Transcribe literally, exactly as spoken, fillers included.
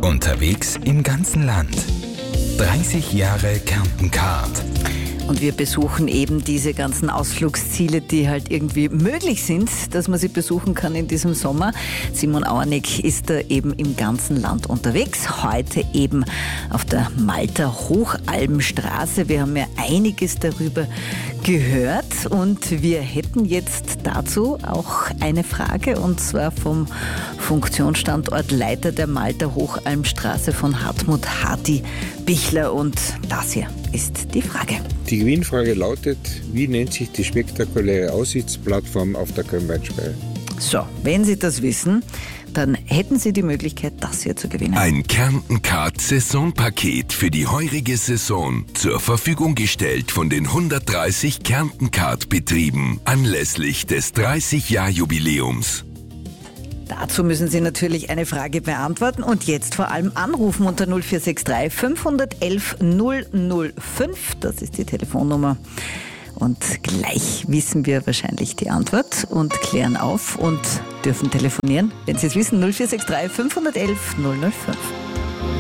Unterwegs im ganzen Land. dreißig Jahre Kärnten-Card. Und wir besuchen eben diese ganzen Ausflugsziele, die halt irgendwie möglich sind, dass man sie besuchen kann in diesem Sommer. Simon Auernick ist da eben im ganzen Land unterwegs. Heute eben auf der Malter Hochalmstraße. Wir haben ja einiges darüber gehört und wir hätten jetzt dazu auch eine Frage, und zwar vom Funktionsstandort Leiter der Malter Hochalmstraße von Hartmut Harti Bichler, und das hier ist die Frage. Die Gewinnfrage lautet: Wie nennt sich die spektakuläre Aussichtsplattform auf der Köln-Weinnsperre? So, wenn Sie das wissen, dann hätten Sie die Möglichkeit, das hier zu gewinnen. Ein Kärnten-Card-Saisonpaket für die heurige Saison, zur Verfügung gestellt von den hundertdreißig Kärnten-Card-Betrieben anlässlich des dreißig-Jahr-Jubiläums. Dazu müssen Sie natürlich eine Frage beantworten und jetzt vor allem anrufen unter null vier sechs drei fünf eins eins null null fünf. Das ist die Telefonnummer. Und gleich wissen wir wahrscheinlich die Antwort und klären auf und dürfen telefonieren. Wenn Sie es wissen, null vier sechs drei fünf eins eins null null fünf.